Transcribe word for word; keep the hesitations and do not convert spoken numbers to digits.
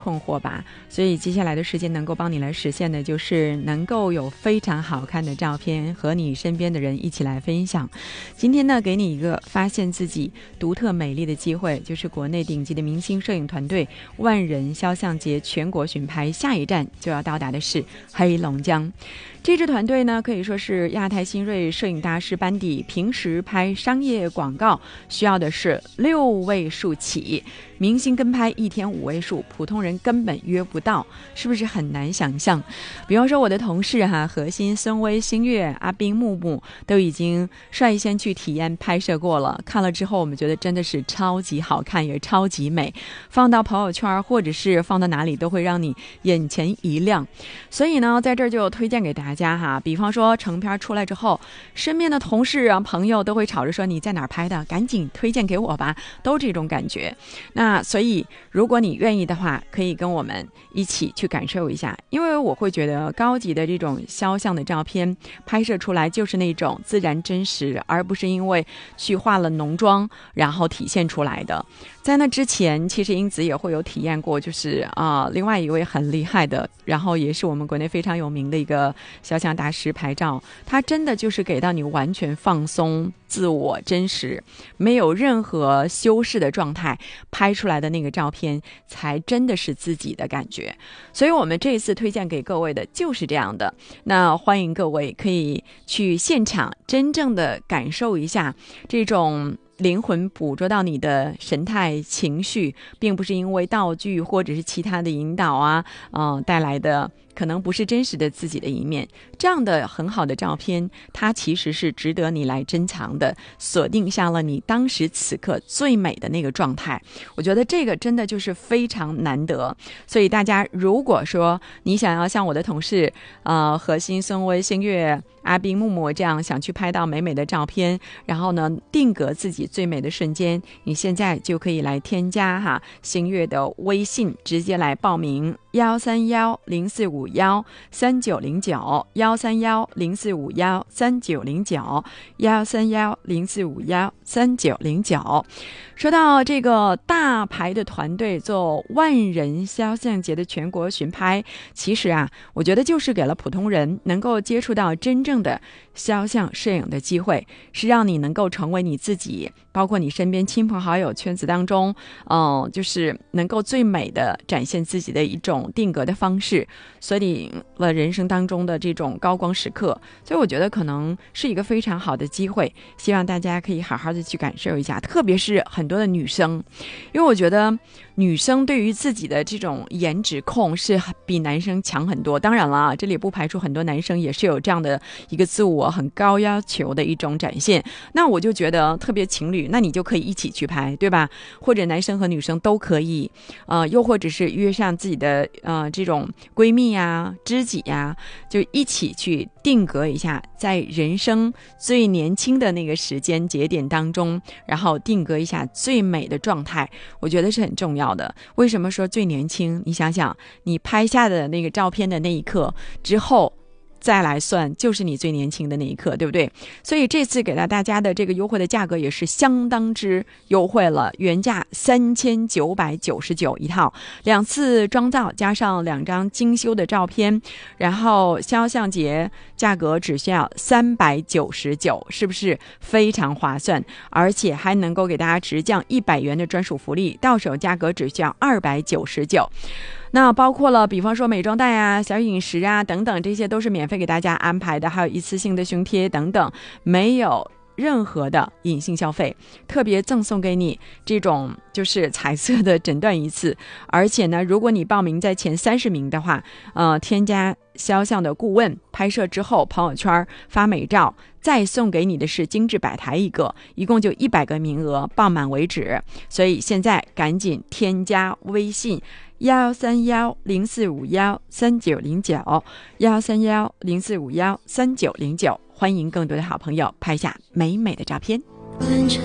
困惑吧，所以接下来的时间能够帮你来实现的就是能够有非常好看的照片和你身边的人一起来分享。今天呢，给你一个发现自己独特美丽的机会，就是国内顶级的明星摄影团队万人肖像节全国巡拍，下一站就要到达的是黑龙江。这支团队呢，可以说是亚太新锐摄影大师班底，平时拍商业广告需要的是六位数起，明星跟拍一天五位数，普通人根本约不到，是不是很难想象？比方说我的同事哈，何欣、孙薇、星月、阿冰、木木都已经率先去体验拍摄过了，看了之后我们觉得真的是超级好看，也超级美，放到朋友圈或者是放到哪里都会让你眼前一亮。所以呢，在这儿就推荐给大家哈，比方说成片出来之后，身边的同事啊朋友都会吵着说你在哪儿拍的，赶紧推荐给我吧，都这种感觉。那所以如果你愿意的话，可以跟我们一起去感受一下，因为我会觉得高级的这种肖像的照片拍摄出来就是那种自然真实，而不是因为去化了浓妆然后体现出来的。在那之前，其实英子也会有体验过，就是啊、呃，另外一位很厉害的，然后也是我们国内非常有名的一个肖像大师拍照，他真的就是给到你完全放松、自我、真实，没有任何修饰的状态拍出来的那个照片，才真的是自己的感觉。所以我们这一次推荐给各位的就是这样的。那欢迎各位可以去现场真正的感受一下这种灵魂捕捉到你的神态情绪，并不是因为道具或者是其他的引导啊，嗯、呃，带来的可能不是真实的自己的一面。这样的很好的照片，它其实是值得你来珍藏的，锁定下了你当时此刻最美的那个状态。我觉得这个真的就是非常难得。所以大家如果说你想要像我的同事呃，何欣、孙薇、星月、阿冰、木木这样想去拍到美美的照片，然后呢定格自己最美的瞬间，你现在就可以来添加哈星月的微信，直接来报名幺三幺零四五幺三九零九幺三幺零四五幺三九零九幺三幺零四五幺三九零九。说到这个大牌的团队做万人肖像节的全国巡拍，其实啊，我觉得就是给了普通人能够接触到真正的肖像摄影的机会，是让你能够成为你自己，包括你身边亲朋好友圈子当中，嗯、呃，就是能够最美的展现自己的一种定格的方式，锁定了人生当中的这种高光时刻。所以我觉得可能是一个非常好的机会，希望大家可以好好的去感受一下，特别是很多的女生，因为我觉得女生对于自己的这种颜值控是比男生强很多。当然了，这里不排除很多男生也是有这样的一个自我很高要求的一种展现。那我就觉得特别情侣，那你就可以一起去拍，对吧？或者男生和女生都可以，呃，又或者是约上自己的呃这种闺蜜呀、知己呀，就一起去定格一下，在人生最年轻的那个时间节点当中，然后定格一下最美的状态，我觉得是很重要的。为什么说最年轻？你想想，你拍下的那个照片的那一刻之后再来算，就是你最年轻的那一刻，对不对？所以这次给到大家的这个优惠的价格也是相当之优惠了，原价三千九百九十九一套，两次妆造加上两张精修的照片，然后肖像节价格只需要三百九十九，是不是非常划算？而且还能够给大家直降一百元的专属福利，到手价格只需要二百九十九。那包括了比方说美妆袋啊、小饮食啊等等，这些都是免费给大家安排的，还有一次性的胸贴等等，没有任何的隐性消费，特别赠送给你这种就是彩色的诊断一次。而且呢，如果你报名在前三十名的话，呃，添加肖像的顾问，拍摄之后朋友圈发美照，再送给你的是精致摆台一个，一共就一百个名额，报满为止。所以现在赶紧添加微信幺三幺零四五幺三九零九幺三幺零四五幺三九零九，欢迎更多的好朋友拍下美美的照片。